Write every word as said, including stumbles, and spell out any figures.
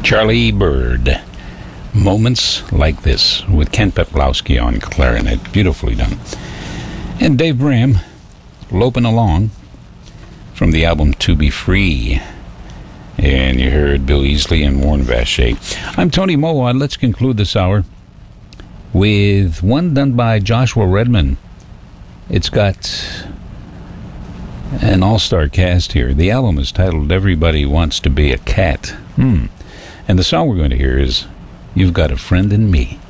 Charlie Bird. Moments Like This with Ken Peplowski on clarinet. Beautifully done. And Dave Bram, Loping Along from the album To Be Free. And you heard Bill Easley and Warren Vacher. I'm Tony Mowat. Let's conclude this hour with one done by Joshua Redman. It's got an all-star cast here. The album is titled Everybody Wants to Be a Cat. Hmm. And the song we're going to hear is You've Got a Friend in Me.